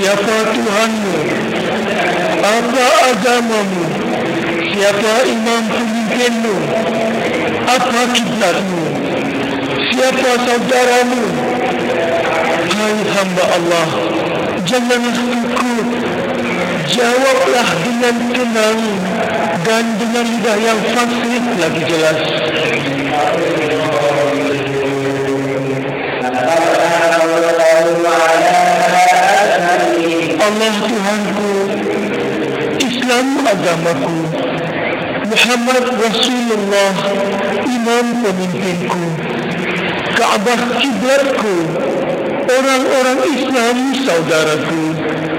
siapa Tuhanmu, apa agamamu, siapa imam pemimpinmu, apa kiblatmu, siapa saudaramu. Hai hamba Allah, janganlah takut, jawablah dengan tenang dan dengan lidah yang fasih lagi jelas. Allah Tuhanku, Islam agamaku, Muhammad Rasulullah imam pemimpinku, Kaabah kiblatku, orang-orang Islam saudaraku.